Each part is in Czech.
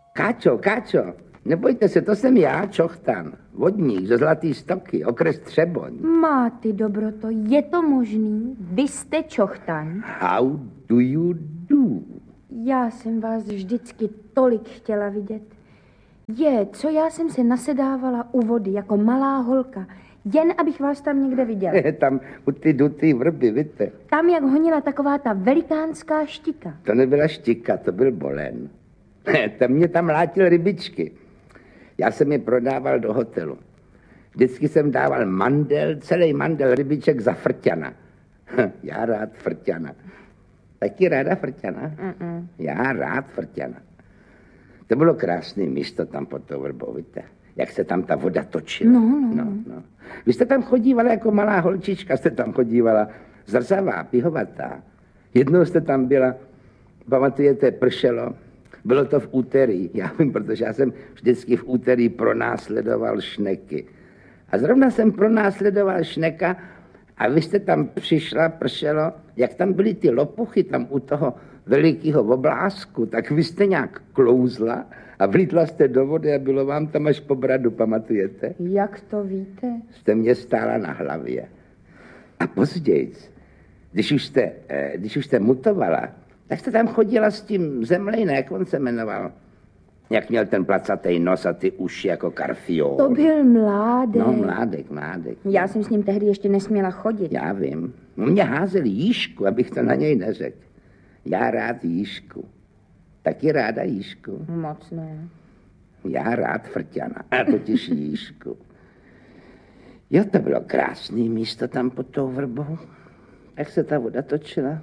Káčo, nebojte se, to jsem já, Čochtan, vodník ze Zlatý Stoky, okres Třeboň. Má ty dobroto, je to možný? Vy jste Čochtan? How do you do? Já jsem vás vždycky tolik chtěla vidět. Co já jsem se nasedávala u vody jako malá holka, jen abych vás tam někde viděla. Tam u ty dutý vrby, víte. Tam, jak honila taková ta velikánská štika. To nebyla štika, to byl bolen. Ten mě tam látil rybičky. Já jsem je prodával do hotelu. Vždycky jsem dával celý mandel rybiček za frťana. Já rád frťana. Taky ráda frťana? Já rád frťana. To bylo krásné místo tam pod tou vrbou, víte? Jak se tam ta voda točila. No. Vy jste tam chodívala jako malá holčička, jste tam chodívala zrzavá, pihovatá. Jednou jste tam byla, pamatujete, pršelo. Bylo to v úterý, já vím, protože já jsem vždycky v úterý pronásledoval šneky. A zrovna jsem pronásledoval šneka a vy jste tam přišla, pršelo, jak tam byly ty lopuchy tam u toho velikého oblásku, tak vy jste nějak klouzla a vlítla jste do vody a bylo vám tam až po bradu, pamatujete? Jak to víte? Jste mě stála na hlavě. A později, když už jste mutovala, tak jste tam chodila s tím Zemlejne, jak on se jmenoval. Jak měl ten placatý nos a ty uši jako Karfiol. To byl Mládek. No, Mládek. Já jsem s ním tehdy ještě nesměla chodit. Já vím. Mě házel Jíšku, abych to na něj neřekl. Já rád Jíšku. Taky ráda Jíšku. Moc ne. Já rád frťana, a totiž Jíšku. Jo, to bylo krásný místo tam pod tou vrbou. Jak se ta voda točila.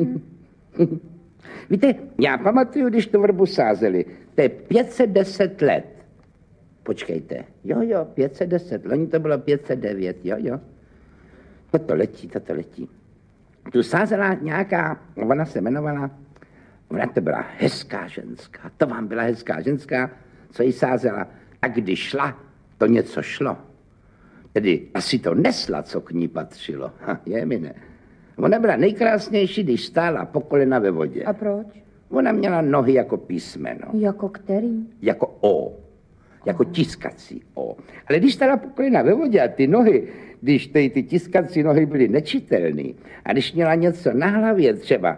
Víte, já pamatuju, když tu vrbu sázeli. To je 510 let. Počkejte. Jo, 510. Loni to bylo 509, jo. Toto letí. Tu sázela nějaká, ona se jmenovala, ona to byla hezká ženská. To vám byla hezká ženská, co jí sázela. A když šla, to něco šlo. Tedy asi to nesla, co k ní patřilo. Je mi ne. Ona byla nejkrásnější, když stála po kolena ve vodě. A proč? Ona měla nohy jako písmeno. Jako který? Jako O. Jako tiskací O. Ale když stála po kolena ve vodě a ty nohy, když ty tiskací nohy byly nečitelný a když měla něco na hlavě,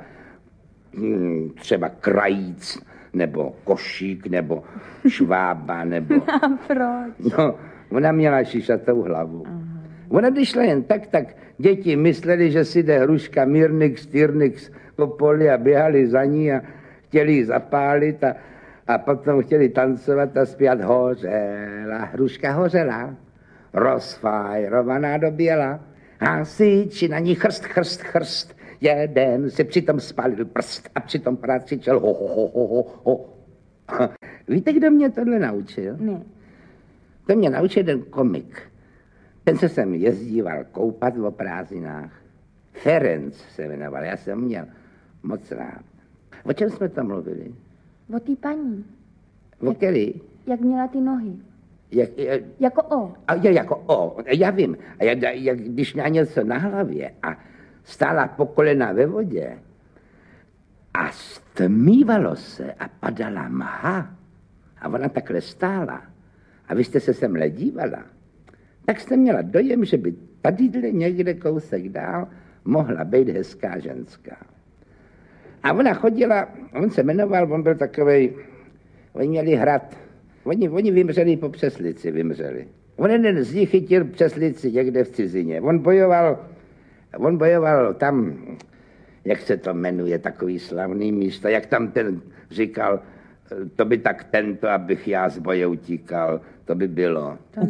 třeba krajíc, nebo košík, nebo švába, nebo... A proč? No, ona měla šišatou hlavu. Ona když šla jen tak děti mysleli, že si jde hruška Myrnix po poli a běhali za ní a chtěli ji zapálit a potom chtěli tancovat a zpívat hořela, hruška hořela, rozfajrovaná do běla, hasiči na ní chrst, jeden si přitom spálil prst a přitom pořád křičel ho. Víte, kdo mě tohle naučil? Ne. To mě naučil ten komik. Ten se sem jezdíval koupat o prázdninách. Ferenc se jmenoval, já jsem měl moc rád. O čem jsme tam mluvili? O té paní. O který? Jak měla ty nohy. Jako O. Jako O, já vím. A když měla něco na hlavě a stála po kolena ve vodě a stmívalo se a padala mha a ona takhle stála a vy jste se semhle dívala, tak jste měla dojem, že by tadyhle někde kousek dál mohla být hezká ženská. A ona chodila, on se jmenoval, on byl takovej, oni měli hrad, oni vymřeli po Přeslici, vymřeli. On jeden z nich chytil Přeslici někde v cizině. On bojoval tam, jak se to jmenuje, takový slavný místo, jak tam ten říkal, to by tak tento, abych já z boje utíkal, to by bylo u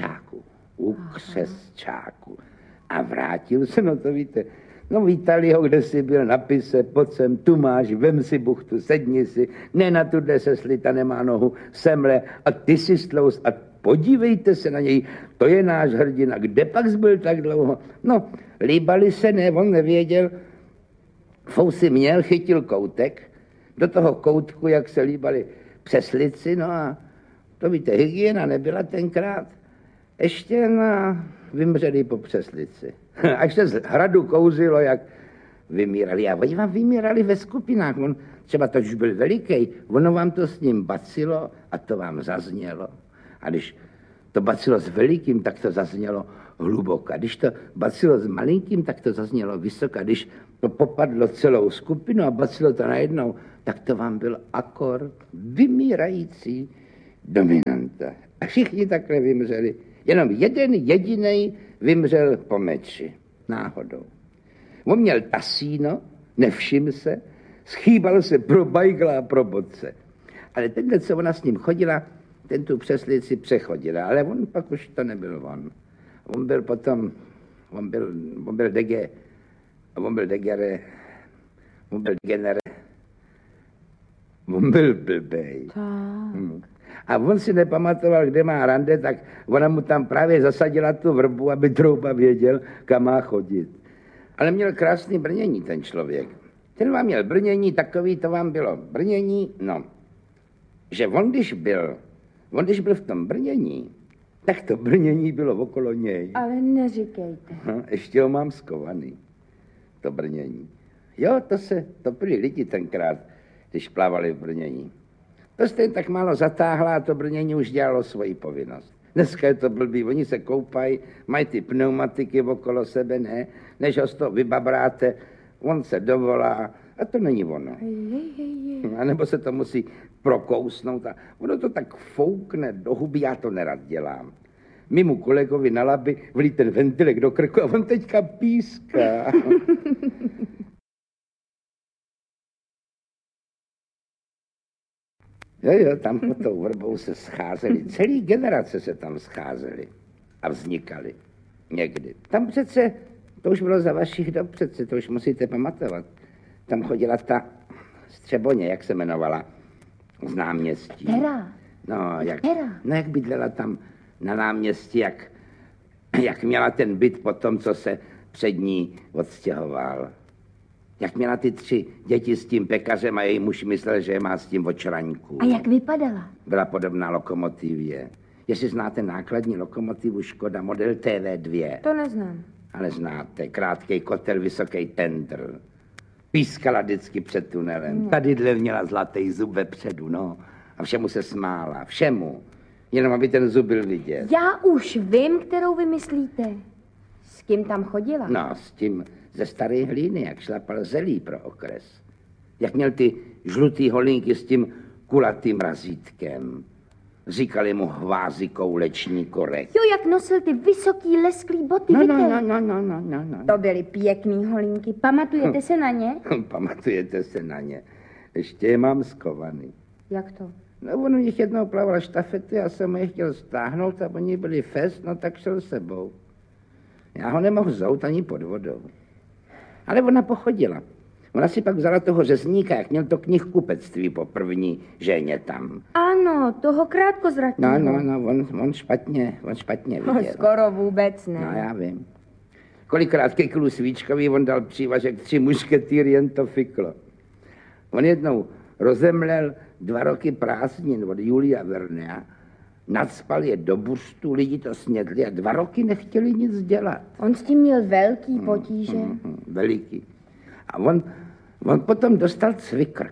Křesťáku. A vrátil se, no to víte, no vítali ho, kde jsi byl, napise, pojď sem, tu máš, vem si buchtu, sedni si, ne na tuhle se slita, nemá nohu, semle a ty si stlouz a podívejte se na něj, to je náš hrdina, kde pak zbyl tak dlouho? No, líbali se, ne, on nevěděl, Fousy měl, chytil koutek, do toho koutku, jak se líbali Přeslici, no a to víte, hygiena nebyla tenkrát, ještě na vymřeli po Přeslici. Až se z hradu kouřilo, jak vymírali. A oni vám vymírali ve skupinách. On Třeba to už byl veliký, ono vám to s ním bacilo a to vám zaznělo. A když to bacilo s velikým, tak to zaznělo hluboka. Když to bacilo s malinkým, tak to zaznělo vysoka. Když to popadlo celou skupinu a bacilo to najednou, tak to vám byl akord vymírající dominanta. A všichni takhle vymřeli. Jenom jeden jedinej vymřel po meči. Náhodou. On měl tasíno, nevšiml se, schýbal se pro bajgla a pro bodce. Ale tenhle, co ona s ním chodila, ten tu přeslici přechodila. Ale on pak už to nebyl on. On byl potom, on byl blbej. A on si nepamatoval, kde má rande, tak ona mu tam právě zasadila tu vrbu, aby trouba věděl, kam má chodit. Ale měl krásný brnění ten člověk. Ten vám měl brnění, takový to vám bylo brnění, no. Že on když byl v tom brnění, tak to brnění bylo okolo něj. Ale neříkejte. Ještě ho mám skovaný, to brnění. Jo, to byli lidi tenkrát, když plavali v brnění. To jste jen tak málo zatáhla a to brnění už dělalo svoji povinnost. Dneska je to blbý, oni se koupají, mají ty pneumatiky okolo sebe, ne? Než ho z toho vybabráte, on se dovolá a to není ono. A nebo se to musí prokousnout a ono to tak foukne do huby, já to nerad dělám. Mému kolegovi na laby vlí ten ventilek do krku a on teďka píská. Jo, tam pod tou vrbou se scházeli, celý generace se tam scházely a vznikaly někdy. Tam přece, to už bylo za vašich dob přece, to už musíte pamatovat. Tam chodila ta Střeboně, jak se jmenovala, z náměstí. Hera. No, jak bydlela tam na náměstí, jak měla ten byt po tom, co se před ní odstěhoval. Jak měla ty 3 děti s tím pekařem a její muž myslel, že je má s tím očraňku. A jak vypadala? Byla podobná lokomotivě. Jestli znáte nákladní lokomotivu Škoda model TV2. To neznám. Ale znáte, krátký kotel, vysoký tendr. Pískala vždycky před tunelem. No. Tadyhle měla zlatý zub vepředu, no. A všemu se smála, všemu. Jenom aby ten zub byl vidět. Já už vím, kterou vy myslíte. S kým tam chodila? No, s tím ze Staré Hlíny, jak šlapal zelí pro okres. Jak měl ty žlutý holinky s tím kulatým razítkem. Říkali mu hvázy kouleční korek. Jo, jak nosil ty vysoký lesklý boty, No. To byly pěkný holinky. Pamatujete se na ně? Pamatujete se na ně. Ještě je mám skovaný. Jak to? No, on u nich jednou plaval štafety, já jsem je chtěl stáhnout a oni byli fest, no tak šel sebou. Já ho nemohl zout ani pod vodou. Ale ona pochodila. Ona si pak vzala toho řezníka, jak měl to knihkupectví po první ženě tam. Ano, toho krátkozrakého. No, on špatně viděl. No, skoro vůbec ne. No, já vím. Kolikrát ke Klu Svíčkovi on dal přívažek 3 mušketýry, jen to fiklo. On jednou rozemlel 2 roky prázdnin od Julia Vernea, nacpal je do buřtu, lidi to snědli a 2 roky nechtěli nic dělat. On s tím měl velký potíže. Veliký. A on potom dostal cvikr,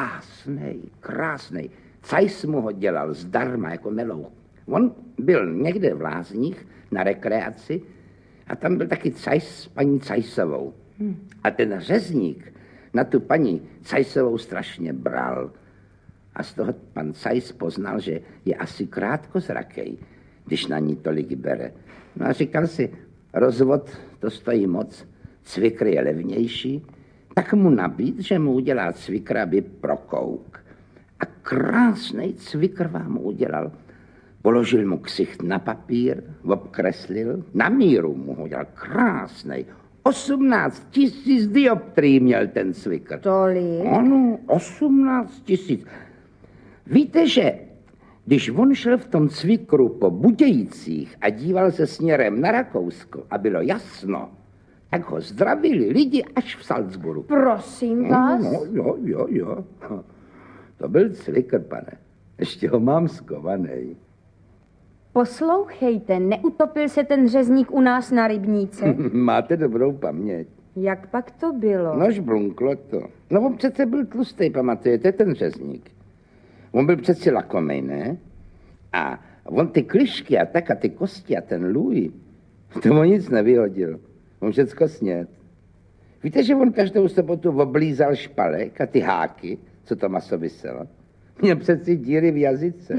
krásnej. Cajs mu ho dělal zdarma, jako melou. On byl někde v Lázních na rekreaci a tam byl taky Cajs s paní Cajsovou. A ten řezník na tu paní Cajsovou strašně bral. A z toho pan Cajs poznal, že je asi krátkozrakej, když na ní tolik bere. No a říkal si, rozvod to stojí moc, cvikr je levnější, tak mu nabít, že mu udělá cvikr, aby prokouk. A krásnej cvikr vám udělal. Položil mu ksicht na papír, obkreslil, na míru mu ho udělal krásnej. 18 000 dioptrií měl ten cvikr. Tolik? Ano, 18 000. Víte, že když on šel v tom cvikru po Budějcích a díval se směrem na Rakousko a bylo jasno, tak ho zdravili lidi až v Salzburgu. Prosím vás? No, jo. To byl cvikr, pane. Ještě ho mám skovaný. Poslouchejte, neutopil se ten řezník u nás na rybníce? Máte dobrou paměť. Jak pak to bylo? No, žblunklo to. No, on přece byl tlustý, pamatujete, ten řezník. On byl přeci lakomej, ne? A on ty klišky a tak a ty kosti a ten lůj, tomu nic nevyhodil. On všecko sněd. Víte, že on každou sobotu oblízal špalek a ty háky, co to maso vyselo? Měl přeci díry v jazyce.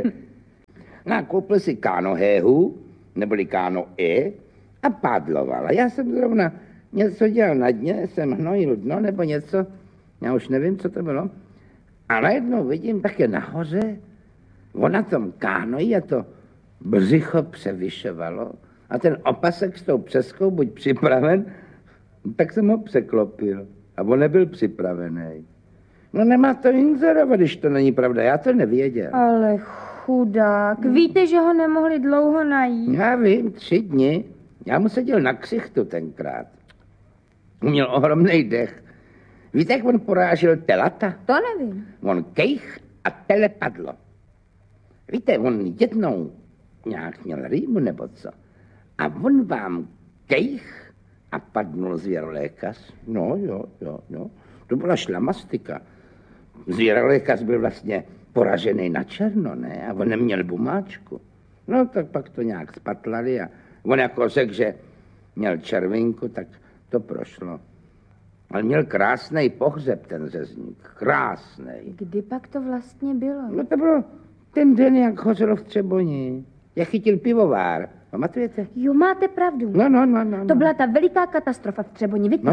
No a koupil si káno héhu, neboli káno a pádloval. A já jsem zrovna něco dělal na dně, jsem hnojil dno nebo něco, já už nevím, co to bylo. A najednou vidím také nahoře, on na tom kánoji a to břicho převyšovalo a ten opasek s tou přeskou buď připraven, tak jsem ho překlopil a on nebyl připravený. No nemá to inzerovat, když to není pravda, já to nevěděl. Ale chudák, víte, že ho nemohli dlouho najít? Já vím, 3 dny. Já mu seděl na ksichtu tenkrát. Měl ohromný dech. Víte, jak on porážil telata? To nevím. On kejch a tele padlo. Víte, on jednou nějak měl rýmu nebo co. A on vám kejch a padnul zvěrolékař. No, jo. To byla šlamastika. Zvěrolékař byl vlastně poražený na černo, ne? A on neměl bumáčku. No, tak pak to nějak spatlali a on jako řekl, že měl červinku, tak to prošlo. Ale měl krásný pohřeb ten řezník. Krásný. Kdy pak to vlastně bylo? No to bylo ten den, jak hořelo v Třeboni. Jak chytil pivovár. Pamatujete? Jo, máte pravdu. No. To byla ta veliká katastrofa v Třeboni, víte?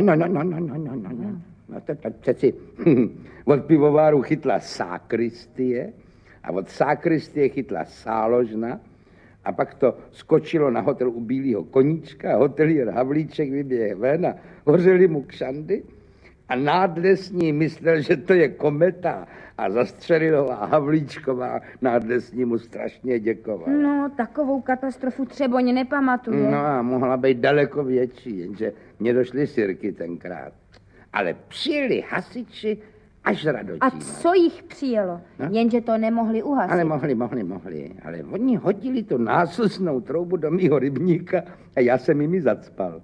No to přeci od pivováru chytla sakristie a od sakristie chytla sáložna a pak to skočilo na hotel u Bílýho koníčka a hotelier Havlíček vyběh ven a hořeli mu kšandy a nádlesní myslel, že to je kometa a Zastřelilová Havlíčková nádlesní mu strašně děkovala. No, takovou katastrofu Třeboň nepamatuje. No a mohla být daleko větší, jenže mě došly sirky tenkrát. Ale přijeli hasiči až Radotína. A co jich přijelo? No? Jenže to nemohli uhasit. Ale mohli. Ale oni hodili tu násusnou troubu do mýho rybníka a já jsem jimi zacpal.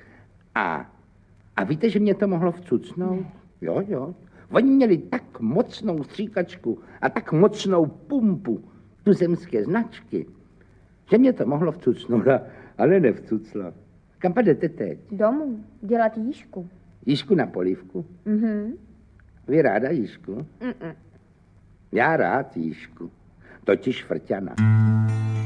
A víte, že mě to mohlo vcucnout? Jo. Oni měli tak mocnou stříkačku a tak mocnou pumpu tuzemské značky, že mě to mohlo vcucnout, ale nevcuclo. Kam jdete teď? Domů, dělat jížku. Jížku na polívku? Mhm. Vy ráda jížku? Já rád jížku. Totiž frťana.